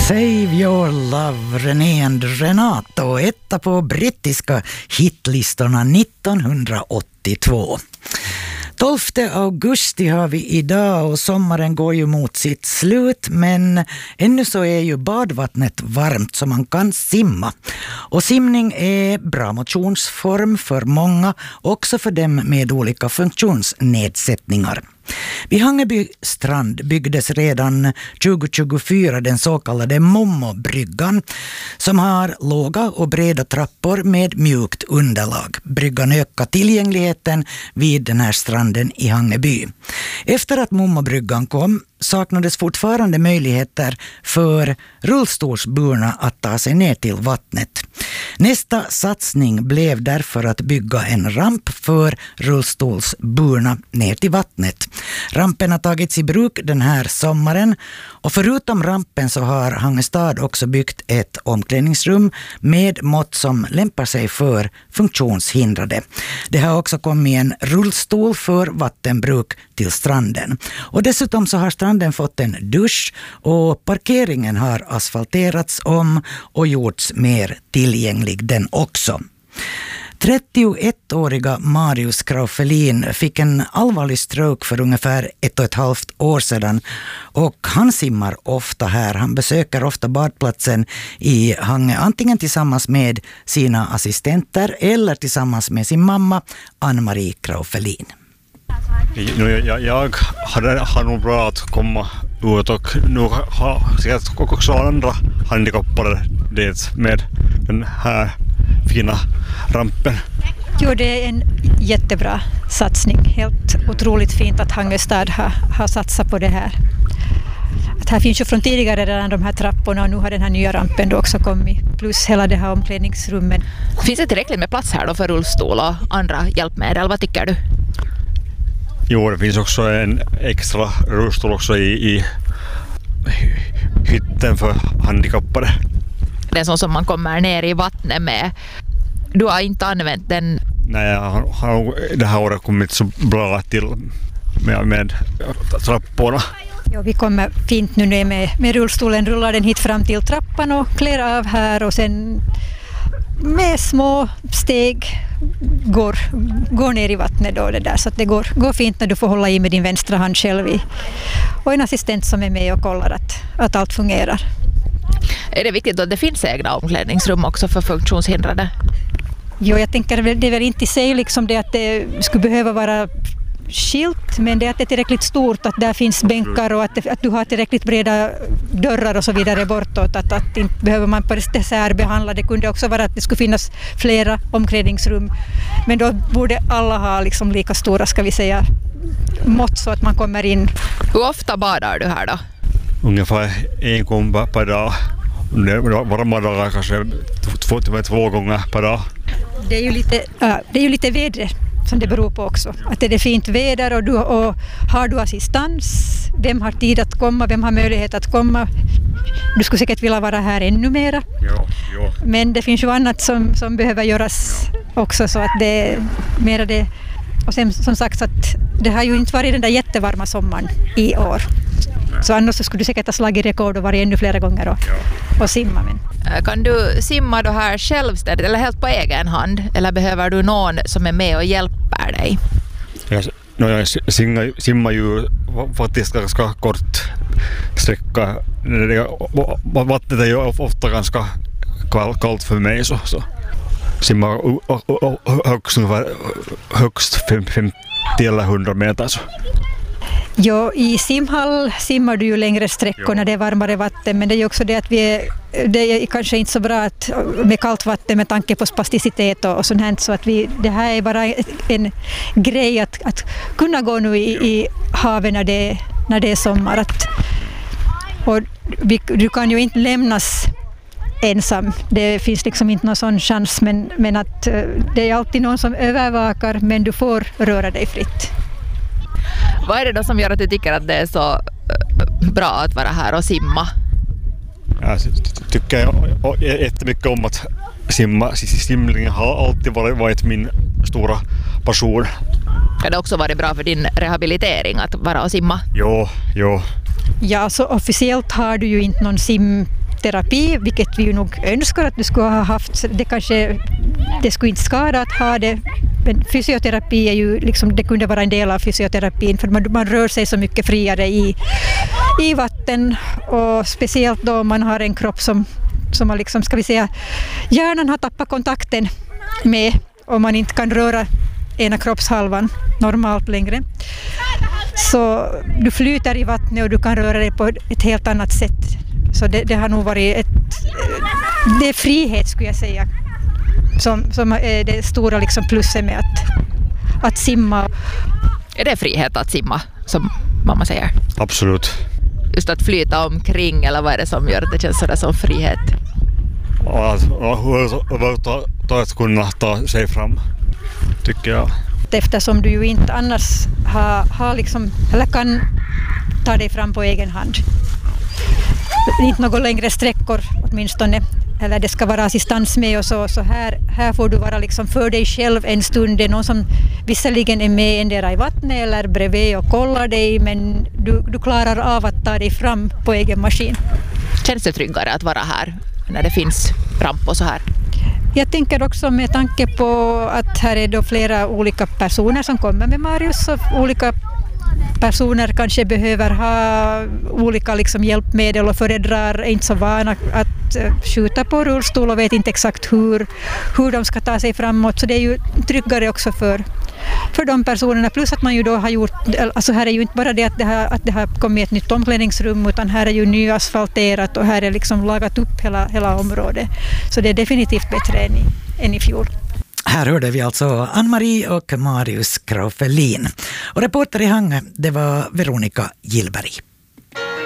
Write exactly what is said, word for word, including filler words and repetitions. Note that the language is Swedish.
Save Your Love, René and Renato, etta på brittiska hitlistorna nittonhundraåttiotvå. tolfte augusti har vi idag och sommaren går ju mot sitt slut, men ännu så är ju badvattnet varmt så man kan simma. Och simning är bra motionsform för många, också för dem med olika funktionsnedsättningar. Vid Hangeby strand byggdes redan tjugo tjugofyra den så kallade Mommobryggan som har låga och breda trappor med mjukt underlag. Bryggan ökar tillgängligheten vid den här stranden i Hangeby. Efter att Mommobryggan kom saknades fortfarande möjligheter för rullstolsburna att ta sig ner till vattnet. Nästa satsning blev därför att bygga en ramp för rullstolsburna ner till vattnet. Rampen har tagits i bruk den här sommaren och förutom rampen så har Hangestad också byggt ett omklädningsrum med mått som lämpar sig för funktionshindrade. Det har också kommit en rullstol för vattenbruk till stranden. Och dessutom så har stranden fått en dusch och parkeringen har asfalterats om och gjorts mer tillgänglig den också. trettioettåriga Marius Kraufelin fick en allvarlig stroke för ungefär ett och ett halvt år sedan och han simmar ofta här. Han besöker ofta badplatsen i Hangö antingen tillsammans med sina assistenter eller tillsammans med sin mamma Ann-Marie Kraufelin. Jag, jag, jag hade, har nog bra att komma ut och nu har jag också andra handikappade det med den här fina rampen. Jo, det är en jättebra satsning. Helt otroligt fint att Hangestad har, har satsat på det här. Att här finns ju från tidigare redan de här trapporna och nu har den här nya rampen då också kommit. Plus hela det här omklädningsrummet. Finns det tillräckligt med plats här då för rullstol och andra hjälpmedel? Vad tycker du? Jo, det finns också en extra rullstol också i, i hytten för handikappade. Det är sån som man kommer ner i vattnet med. Du har inte använt den? Nej, jag har det här året kommit så bra till med, med trapporna. Ja, vi kommer fint nu ner med, med rullstolen, rullar den hit fram till trappan och klär av här och sen med små steg går, går ner i vattnet då det där, så att det går, går fint när du får hålla i med din vänstra hand själv i, och en assistent som är med och kollar att, att allt fungerar. Är det viktigt att det finns egna omklädningsrum också för funktionshindrade? Jo, jag tänker det är väl inte i sig liksom det att det skulle behöva vara skilt, men det är att det är tillräckligt stort, att där finns bänkar och att, det, att du har tillräckligt breda dörrar och så vidare bortåt, att, att inte behöver man på det särbehandla. Det kunde också vara att det skulle finnas flera omklädningsrum, men då borde alla ha liksom lika stora, ska vi säga, mått så att man kommer in. Hur ofta badar du här då? Ungefär en gång per dag. Varma dagar kanske två, två gånger per dag. Det är ju lite, äh, det är ju lite väder som det beror på också. Att det är fint väder och, du, och har du assistans, vem har tid att komma, vem har möjlighet att komma. Du skulle säkert vilja vara här ännu mera. Ja, ja. Men det finns ju annat som, som behöver göras också, så att det är mera det. Och sen som sagt att det har ju inte varit den där jättevarma sommaren i år. Så annars så skulle du säkert ha slagit rekord och varit ännu flera gånger och, och simma. Men. Kan du simma då här självständigt eller helt på egen hand? Eller behöver du någon som är med och hjälper dig? Jag, no, jag simmar, simmar ju faktiskt ganska kort sträcka. Vattnet är ju ofta ganska kallt för mig. Så, så. Simmar högst, högst femtio eller hundra meter. Så. Ja, i simhall simmar du ju längre sträckor när det är varmare vatten, men det är ju också det att vi är, det är kanske inte så bra att, med kallt vatten med tanke på spasticitet och, och sånt här, så att vi, det här är bara en grej att, att kunna gå nu i, i havet när det, när det är sommar. Att, och vi, du kan ju inte lämnas ensam, det finns liksom inte någon sån chans, men, men att det är alltid någon som övervakar, men du får röra dig fritt. Vad är det då som gör att du tycker att det är så bra att vara här och simma? Jag tycker jag jättemycket om att simma. Simningen har alltid varit min stora passion. Har det också varit bra för din rehabilitering att vara och simma? Jo, jo. Ja, så officiellt har du ju inte någon sim terapi, vilket vi ju nog önskar att du skulle ha haft. Det kanske det skulle inte skada att ha det. Men fysioterapi är ju liksom, det kunde vara en del av fysioterapin, för man, man rör sig så mycket friare i, i vatten, och speciellt då man har en kropp som, som man liksom, ska vi säga, hjärnan har tappat kontakten med, och man inte kan röra ena kroppshalvan normalt längre. Så du flyter i vattnet och du kan röra dig på ett helt annat sätt. Så det, det har nog varit ett, det är frihet, skulle jag säga, som, som är det stora liksom plusset med att, att simma. Är det frihet att simma, som mamma säger? Absolut. Just att flyta omkring, eller vad är det som gör att det känns sådär som frihet? Att, att kunna ta sig fram, tycker jag. Eftersom du ju inte annars har, har liksom, eller kan ta dig fram på egen hand. Inte några längre sträckor åtminstone, eller det ska vara assistans med och så. Så här, här får du vara liksom för dig själv en stund. Det är någon som visserligen är med endera i vattnet eller bredvid och kollar dig, men du, du klarar av att ta dig fram på egen maskin. Känns det tryggare att vara här när det finns ramp och så här? Jag tänker också med tanke på att här är då flera olika personer som kommer med Marius, och olika personer kanske behöver ha olika liksom hjälpmedel, och föräldrar är inte så vana att skjuta på rullstol och vet inte exakt hur, hur de ska ta sig framåt. Så det är ju tryggare också för, för de personerna. Plus att man ju då har gjort, alltså här är ju inte bara det att det har, att det har kommit ett nytt omklädningsrum, utan här är ju nyasfalterat och här är liksom lagat upp hela, hela området. Så det är definitivt bättre än i, än i fjol. Här hörde vi alltså Ann-Marie och Marius Kraufelin. Och reporter i Hangö, det var Veronica Gillberg.